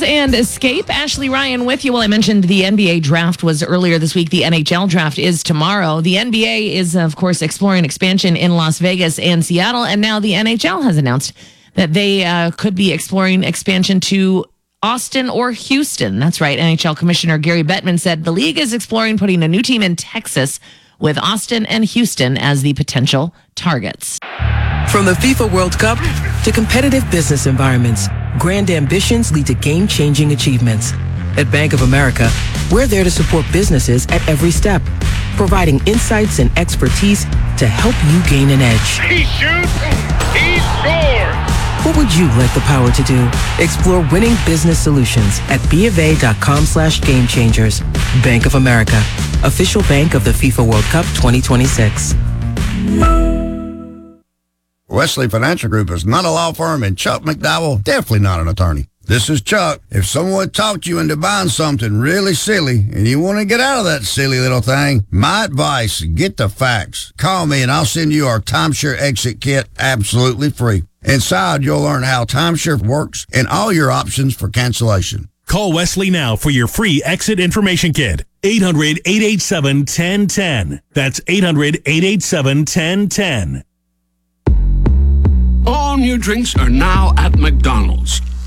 and Escape. Ashley Ryan with you. Well, I mentioned the NBA draft was earlier this week. The NHL draft is tomorrow. The NBA is, of course, exploring expansion in Las Vegas and Seattle. And now the NHL has announced that they could be exploring expansion to Austin or Houston. That's right. NHL Commissioner Gary Bettman said the league is exploring putting a new team in Texas with Austin and Houston as the potential targets. From the FIFA World Cup to competitive business environments, grand ambitions lead to game-changing achievements. At Bank of America, we're there to support businesses at every step, providing insights and expertise to help you gain an edge. He shoots, he scores! What would you like the power to do? Explore winning business solutions at BofA.com/gamechangers. Bank of America, official bank of the FIFA World Cup 2026. Wesley Financial Group is not a law firm, and Chuck McDowell, definitely not an attorney. This is Chuck. If someone talked you into buying something really silly and you want to get out of that silly little thing, my advice, get the facts. Call me and I'll send you our timeshare exit kit absolutely free. Inside, you'll learn how timeshare works and all your options for cancellation. Call Wesley now for your free exit information kit. 800-887-1010. That's 800-887-1010. All new drinks are now at McDonald's.